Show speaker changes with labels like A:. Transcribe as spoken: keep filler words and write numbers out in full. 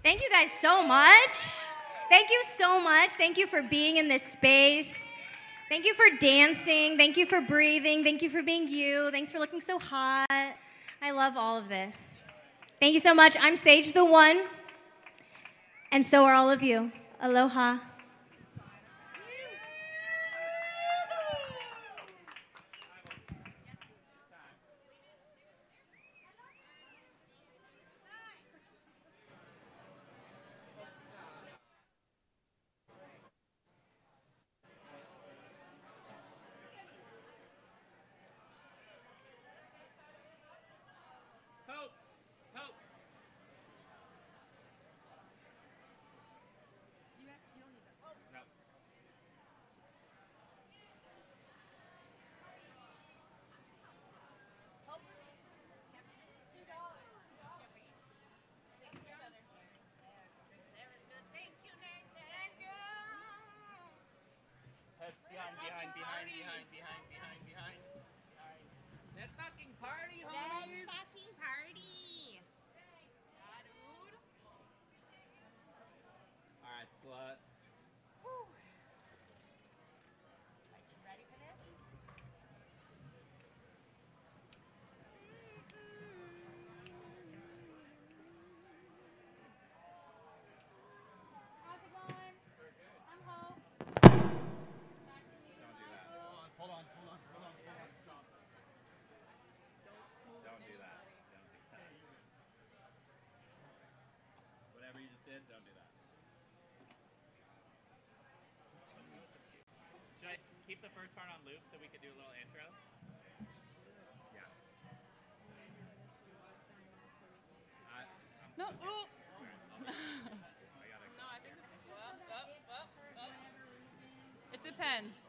A: Thank you guys so much. Thank you so much. Thank you for being in this space. Thank you for dancing. Thank you for breathing. Thank you for being you. Thanks for looking so hot. I love all of this. Thank you so much. I'm Sage the One, and so are all of you. Aloha.
B: Hope! Hope!
C: You guys, you don't need this.
B: No. Heads behind, behind, behind, behind, behind, behind, behind. Let's fucking party, homies!
C: Let's fucking party.
B: Alright, sluts.
C: Ready for this? How's it going? I'm Hope.
B: Don't do that. Hold on, hold on, hold on, hold on, stop. Don't do that. Don't do that. Whatever you just did, don't do that. Should I keep the first part on loop so we could do a little intro? Yeah. I, I'm,
D: No,
B: okay.
D: ooh.
B: Alright, I'll do it. I gotta.
D: No, I think it's well, up, up, up. It depends.